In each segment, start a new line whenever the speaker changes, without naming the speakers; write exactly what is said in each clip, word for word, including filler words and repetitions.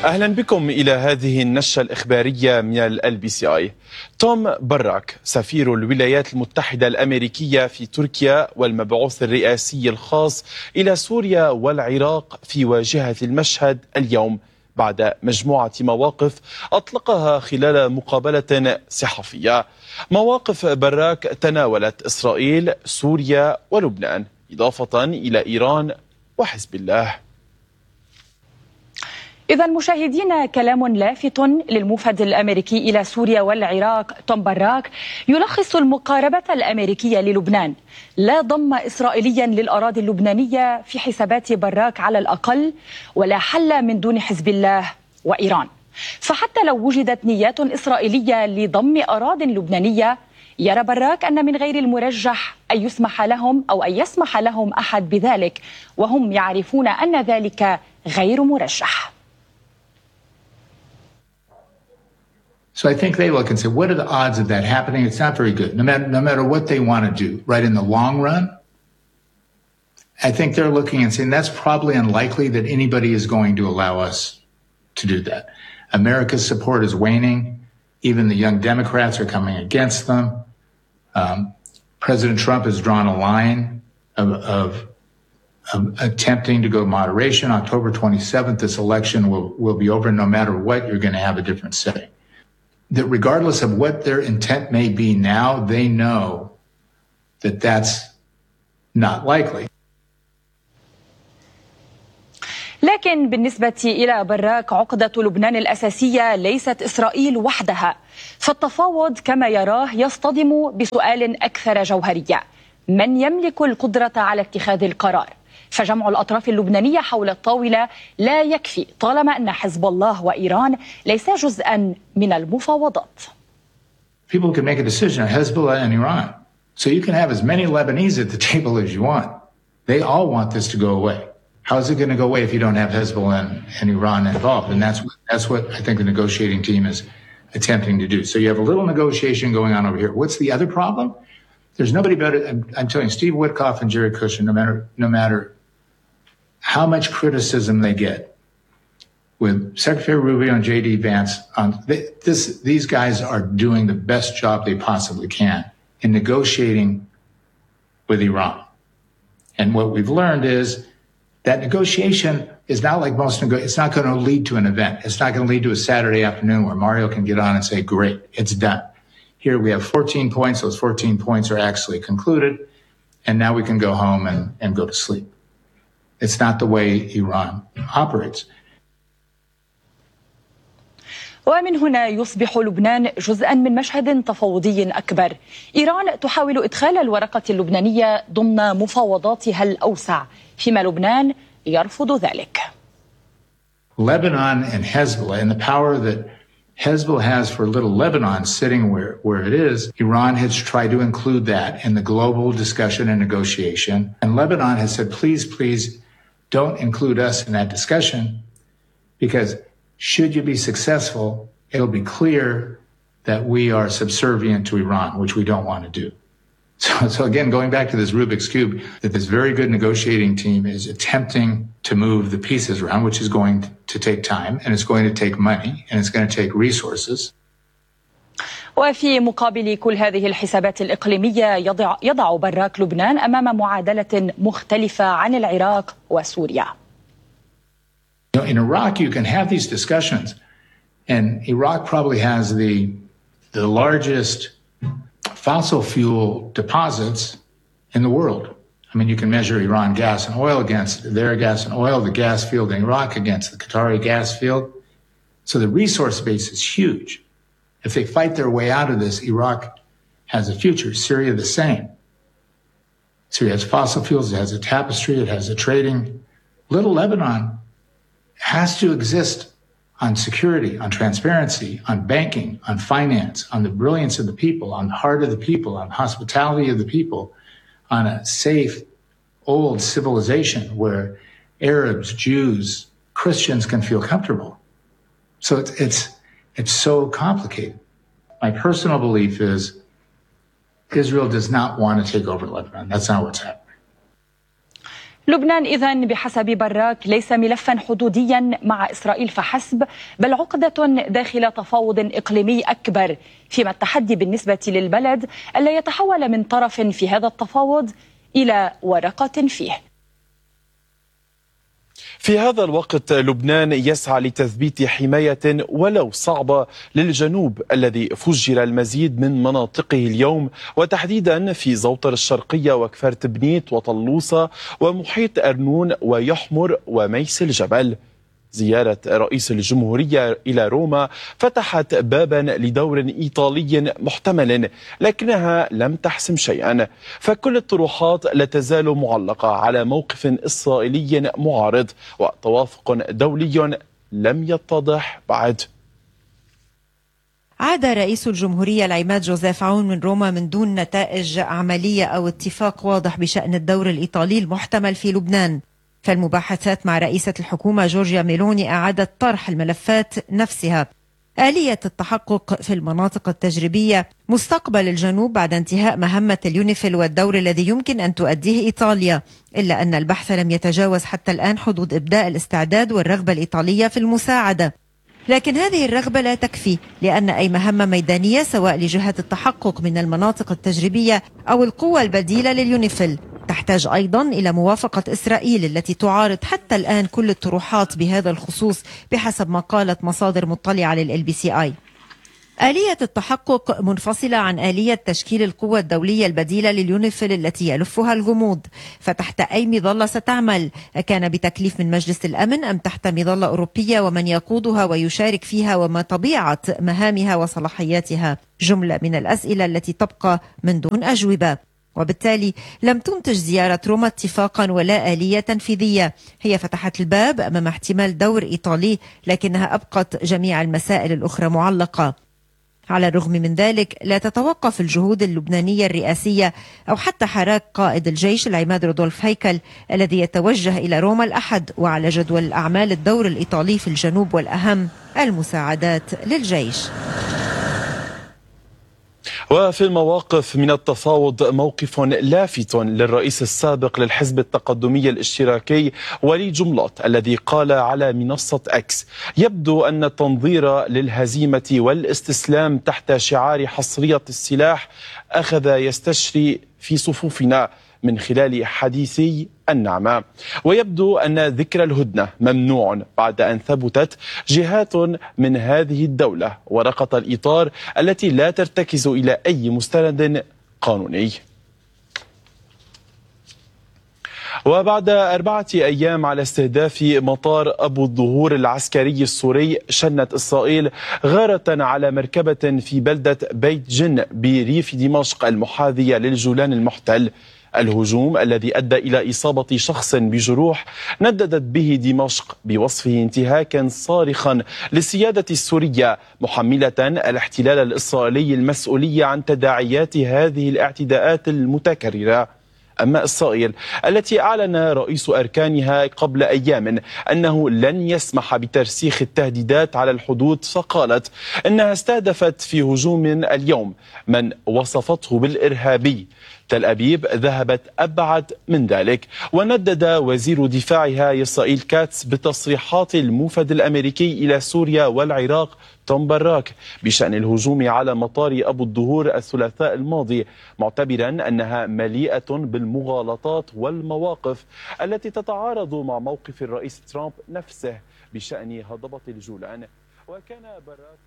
أهلا بكم إلى هذه النشرة الإخبارية من ال بي سي آي. توم براك سفير الولايات المتحدة الأمريكية في تركيا والمبعوث الرئاسي الخاص إلى سوريا والعراق في واجهة المشهد اليوم بعد مجموعة مواقف أطلقها خلال مقابلة صحفية. مواقف براك تناولت إسرائيل، سوريا ولبنان، إضافة إلى إيران وحزب الله.
إذا مشاهدينا، كلام لافت للموفد الأمريكي إلى سوريا والعراق توم براك يلخص المقاربة الأمريكية للبنان. لا ضم إسرائيليا للأراضي اللبنانية في حسابات براك على الأقل، ولا حل من دون حزب الله وإيران. فحتى لو وجدت نيات إسرائيلية لضم أراضٍ لبنانية، يرى براك أن من غير المرجح أن يسمح لهم أو أن يسمح لهم أحد بذلك، وهم يعرفون أن ذلك غير مرجح.
So I think they look and say, what are the odds of that happening? It's not very good. No matter, no matter what they want to do, right, in the long run, I think they're looking and saying that's probably unlikely that anybody is going to allow us to do that. America's support is waning. Even the young Democrats are coming against them. Um, President Trump has drawn a line of, of, of attempting to go moderation. October twenty-seventh, this election will, will be over. No matter what, you're going to have a different setting. That regardless of what their intent may be now, they know that that's not likely.
لكن بالنسبة إلى براك، عقدة لبنان الأساسية ليست إسرائيل وحدها، فالتفاوض كما يراه يصطدم بسؤال أكثر جوهرية: من يملك القدرة على اتخاذ القرار؟ فجمع الأطراف اللبنانية حول الطاولة لا يكفي طالما أن حزب الله وإيران ليس جزءا من المفاوضات.
People can make a decision on Hezbollah and Iran. So you can have as many Lebanese at the table as you want. They all want this to go away. How is it going to go away if you don't have Hezbollah and, and Iran involved? And that's, that's what I think the negotiating team is attempting to do. So you have a little negotiation going on over here. What's the other problem? There's nobody better. I'm, I'm telling you, Steve Witkoff and Jared Kushner, no matter, no matter how much criticism they get with Secretary Rubio and J D Vance, on they, this, these guys are doing the best job they possibly can in negotiating with Iran. And what we've learned is that negotiation is not like most nego- it's not going to lead to an event. It's not going to lead to a Saturday afternoon where Mario can get on and say, great, it's done. Here we have fourteen points. Those fourteen points are actually concluded. And now we can go home and, and go to sleep. It's not the way Iran operates.
ومن هنا يصبح لبنان جزءا من مشهد تفاوضي أكبر. إيران تحاول إدخال الورقة اللبنانية ضمن مفاوضاتها الأوسع، فيما لبنان يرفض ذلك.
Lebanon and Hezbollah and the power that Hezbollah has for little Lebanon sitting where, where it is, Iran has tried to include that in the global discussion and negotiation. And Lebanon has said, please, please don't include us in that discussion, because should you be successful, it'll be clear that we are subservient to Iran, which we don't want to do. So, so again, going back to this Rubik's Cube, that this very good negotiating team is attempting to move the pieces around, which is going to take time, and it's going to take money, and it's going to take resources.
وفي مقابل كل هذه الحسابات الإقليمية يضع, يضع براك لبنان أمام معادلة مختلفة عن العراق وسوريا.
You know, in Iraq, you can have these discussions, and Iraq probably has the the largest fossil fuel deposits in the world. I mean, you can measure Iran gas and oil against their gas and oil, the gas field in Iraq against the Qatari gas field. So the resource base is huge. If they fight their way out of this, Iraq has a future. Syria, the same. Syria has fossil fuels, it has a tapestry, it has a trading. Little Lebanon has to exist on security, on transparency, on banking, on finance, on the brilliance of the people, on the heart of the people, on hospitality of the people, on a safe, old civilization where Arabs, Jews, Christians can feel comfortable. So it's, it's, it's so complicated. My personal belief is Israel does not want to take over Lebanon. That's not what's happening.
لبنان إذن بحسب براك ليس ملفا حدوديا مع إسرائيل فحسب، بل عقدة داخل تفاوض إقليمي أكبر، فيما التحدي بالنسبة للبلد ألا يتحول من طرف في هذا التفاوض إلى ورقة فيه.
في هذا الوقت لبنان يسعى لتثبيت حماية ولو صعبة للجنوب الذي فجر المزيد من مناطقه اليوم، وتحديدا في زوطر الشرقية وكفر بنيت وطلوسة ومحيط أرنون ويحمر وميس الجبل. زيارة رئيس الجمهورية إلى روما فتحت بابا لدور إيطالي محتمل، لكنها لم تحسم شيئا، فكل الطروحات لا تزال معلقة على موقف إسرائيلي معارض وتوافق دولي لم يتضح بعد.
عاد رئيس الجمهورية العماد جوزيف عون من روما من دون نتائج عملية أو اتفاق واضح بشأن الدور الإيطالي المحتمل في لبنان. فالمباحثات مع رئيسة الحكومة جورجيا ميلوني أعادت طرح الملفات نفسها: آلية التحقق في المناطق التجريبية، مستقبل الجنوب بعد انتهاء مهمة اليونيفيل والدور الذي يمكن أن تؤديه إيطاليا، إلا أن البحث لم يتجاوز حتى الآن حدود إبداء الاستعداد والرغبة الإيطالية في المساعدة. لكن هذه الرغبة لا تكفي، لأن أي مهمة ميدانية سواء لجهة التحقق من المناطق التجريبية أو القوة البديلة لليونيفيل تحتاج أيضا إلى موافقة إسرائيل التي تعارض حتى الآن كل الطروحات بهذا الخصوص بحسب ما قالت مصادر مطلعة لل بي سي آي. آلية التحقق منفصلة عن آلية تشكيل القوة الدولية البديلة لليونيفيل التي يلفها الغموض، فتحت أي مظلة ستعمل؟ كان بتكليف من مجلس الأمن أم تحت مظلة أوروبية ومن يقودها ويشارك فيها وما طبيعة مهامها وصلاحياتها؟ جملة من الأسئلة التي تبقى من دون أجوبة. وبالتالي لم تنتج زيارة روما اتفاقا ولا آلية تنفيذية. هي فتحت الباب أمام احتمال دور إيطالي، لكنها أبقت جميع المسائل الأخرى معلقة. على الرغم من ذلك لا تتوقف الجهود اللبنانية الرئاسية أو حتى حراك قائد الجيش العماد رودولف هيكل الذي يتوجه إلى روما الأحد، وعلى جدول الأعمال الدور الإيطالي في الجنوب، والأهم المساعدات للجيش.
وفي المواقف من التفاوض موقف لافت للرئيس السابق للحزب التقدمي الاشتراكي وليد جملات الذي قال على منصة أكس: يبدو أن التنظير للهزيمة والاستسلام تحت شعار حصرية السلاح أخذ يستشري في صفوفنا من خلال حديثي النعمة، ويبدو أن ذكر الهدنة ممنوع بعد أن ثبتت جهات من هذه الدولة ورقة الإطار التي لا ترتكز إلى أي مستند قانوني. وبعد أربعة أيام على استهداف مطار أبو الظهور العسكري السوري، شنت إسرائيل غارة على مركبة في بلدة بيت جن بريف دمشق المحاذية للجولان المحتل. الهجوم الذي أدى إلى إصابة شخص بجروح نددت به دمشق بوصفه انتهاكا صارخا للسيادة السورية، محملة الاحتلال الإسرائيلي المسؤولية عن تداعيات هذه الاعتداءات المتكررة. أما إسرائيل التي أعلن رئيس أركانها قبل أيام أنه لن يسمح بترسيخ التهديدات على الحدود، فقالت إنها استهدفت في هجوم اليوم من وصفته بالإرهابي. تل أبيب ذهبت أبعد من ذلك، وندد وزير دفاعها إسرائيل كاتس بتصريحات الموفد الأمريكي إلى سوريا والعراق توم براك بشأن الهجوم على مطار أبو الظهور الثلاثاء الماضي، معتبرا أنها مليئة بالمغالطات والمواقف التي تتعارض مع موقف الرئيس ترامب نفسه بشأن هضبة الجولان. وكان براك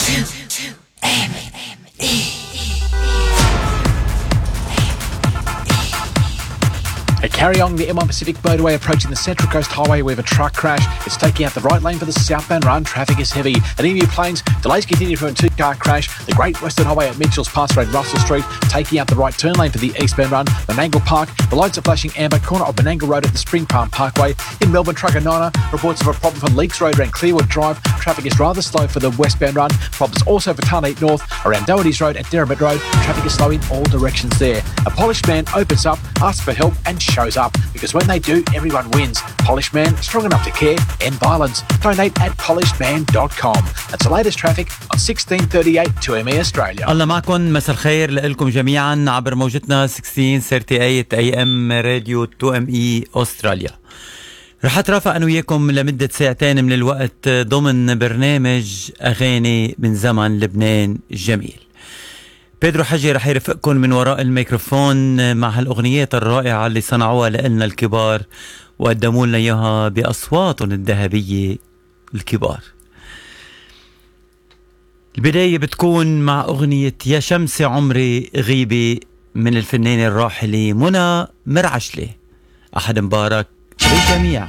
Carry on the M one Pacific motorway approaching the Central Coast Highway. We have a truck crash. It's taking out the right lane for the southbound run. Traffic is heavy. At Emu Plains, delays continue from a two-car crash. The Great Western Highway at Mitchell's Pass Road, Russell Street, taking out the right turn lane for the eastbound run. Menangle Park, the lights are flashing amber. Corner of Menangle Road at the Spring Palm Parkway. In Melbourne, Trucker Niner reports of a problem for Leaks Road around Clearwood Drive. Traffic is rather slow for the westbound run. Problems also for Tarneit North around Doherty's Road at Derrimut Road. Traffic is slow in all directions there. A polished man opens up, asks for help and shows up, because when they do, everyone wins. Polished Man, strong enough to care, end violence. Donate at polished man dot com. That's the latest traffic on sixteen thirty-eight two M E Australia.
الله معكم، مساء الخير لكم جميعا عبر موجتنا ستة عشر ثلاثين اي ام راديو تو ام اي استراليا. رح اترافق انا وياكم لمدة ساعتين من الوقت ضمن برنامج اغاني من زمن لبنان الجميل. بيدرو حجي رح يرفقكم من وراء الميكروفون مع هالاغنيات الرائعة اللي صنعوها لنا الكبار وقدموا لنا اياها باصواتهم الذهبية الكبار. البداية بتكون مع اغنية يا شمس عمري غيبي من الفنانة الراحلة منى مرعشلي. احد مبارك للجميع.